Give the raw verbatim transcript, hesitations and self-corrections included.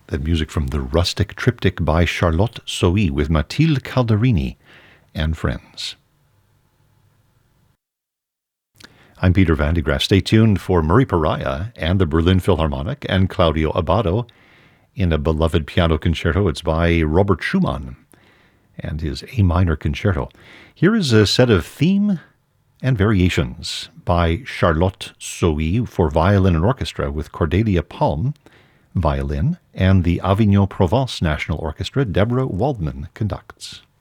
That music from the Rustic Triptych by Charlotte Sohi with Mathilde Calderini and friends. I'm Peter Van de Graaff. Stay tuned for Murray Pariah and the Berlin Philharmonic and Claudio Abbado in a beloved piano concerto. It's by Robert Schumann and his A minor concerto. Here is a set of theme and variations by Charlotte Sohi for violin and orchestra with Cordelia Palm, violin, and the Avignon Provence National Orchestra. Deborah Waldman conducts.